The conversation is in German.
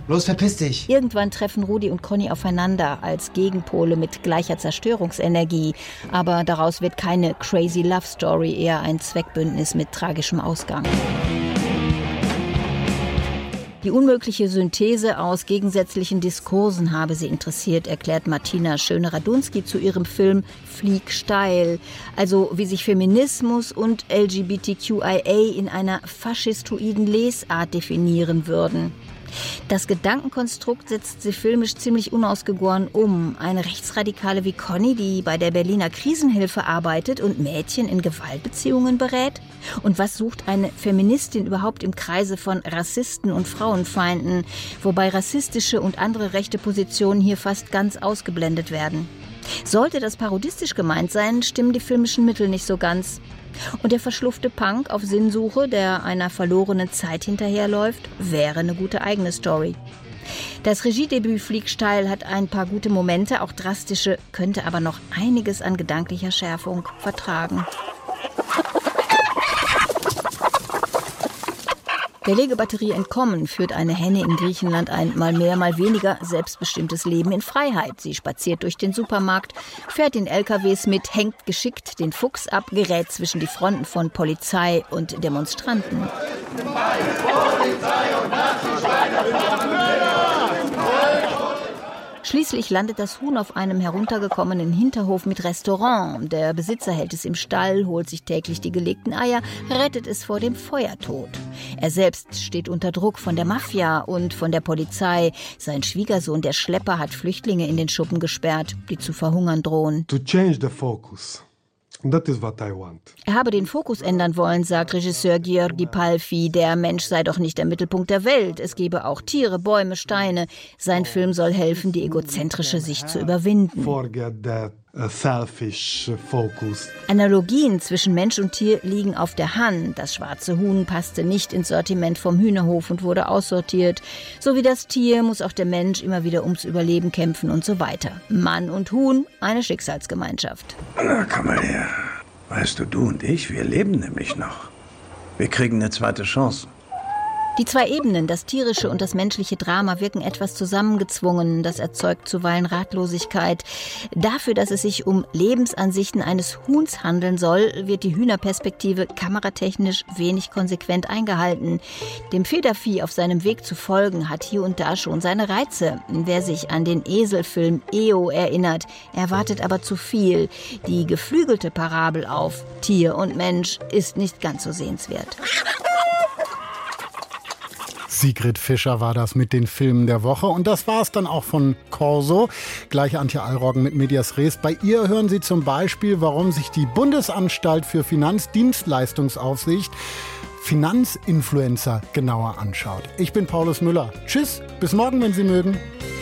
Los, verpiss dich. Irgendwann treffen Rudi und Conny aufeinander als Gegenpole mit gleicher Zerstörungsenergie. Aber daraus wird keine crazy Love Story, eher ein Zweckbündnis mit tragischem Ausgang. Die unmögliche Synthese aus gegensätzlichen Diskursen habe sie interessiert, erklärt Martina Schöne-Radunski zu ihrem Film Flieg steil. Also wie sich Feminismus und LGBTQIA in einer faschistoiden Lesart definieren würden. Das Gedankenkonstrukt setzt sie filmisch ziemlich unausgegoren um. Eine Rechtsradikale wie Conny, die bei der Berliner Krisenhilfe arbeitet und Mädchen in Gewaltbeziehungen berät? Und was sucht eine Feministin überhaupt im Kreise von Rassisten und Frauenfeinden, wobei rassistische und andere rechte Positionen hier fast ganz ausgeblendet werden? Sollte das parodistisch gemeint sein, stimmen die filmischen Mittel nicht so ganz. Und der verschlufte Punk auf Sinnsuche, der einer verlorenen Zeit hinterherläuft, wäre eine gute eigene Story. Das Regiedebüt Flieg steil hat ein paar gute Momente, auch drastische, könnte aber noch einiges an gedanklicher Schärfung vertragen. Der Legebatterie entkommen führt eine Henne in Griechenland ein mal mehr, mal weniger selbstbestimmtes Leben in Freiheit. Sie spaziert durch den Supermarkt, fährt in LKWs mit, hängt geschickt den Fuchs ab, gerät zwischen die Fronten von Polizei und Demonstranten. Schließlich landet das Huhn auf einem heruntergekommenen Hinterhof mit Restaurant. Der Besitzer hält es im Stall, holt sich täglich die gelegten Eier, rettet es vor dem Feuertod. Er selbst steht unter Druck von der Mafia und von der Polizei. Sein Schwiegersohn, der Schlepper, hat Flüchtlinge in den Schuppen gesperrt, die zu verhungern drohen. To change the focus. That is what I want. Er habe den Fokus ändern wollen, sagt Regisseur Georgi Palfi. Der Mensch sei doch nicht der Mittelpunkt der Welt. Es gebe auch Tiere, Bäume, Steine. Sein Film soll helfen, die egozentrische Sicht zu überwinden. Forget that selfish focus. Analogien zwischen Mensch und Tier liegen auf der Hand. Das schwarze Huhn passte nicht ins Sortiment vom Hühnerhof und wurde aussortiert. So wie das Tier muss auch der Mensch immer wieder ums Überleben kämpfen und so weiter. Mann und Huhn, eine Schicksalsgemeinschaft. Na, komm mal her. Weißt du und ich, wir leben nämlich noch. Wir kriegen eine zweite Chance. Die zwei Ebenen, das tierische und das menschliche Drama, wirken etwas zusammengezwungen. Das erzeugt zuweilen Ratlosigkeit. Dafür, dass es sich um Lebensansichten eines Huhns handeln soll, wird die Hühnerperspektive kameratechnisch wenig konsequent eingehalten. Dem Federvieh auf seinem Weg zu folgen, hat hier und da schon seine Reize. Wer sich an den Eselfilm EO erinnert, erwartet aber zu viel. Die geflügelte Parabel auf Tier und Mensch ist nicht ganz so sehenswert. Sigrid Fischer war das mit den Filmen der Woche. Und das war es dann auch von Corso. Gleich Antje Allroggen mit Medias Res. Bei ihr hören Sie zum Beispiel, warum sich die Bundesanstalt für Finanzdienstleistungsaufsicht Finanzinfluencer genauer anschaut. Ich bin Paulus Müller. Tschüss, bis morgen, wenn Sie mögen.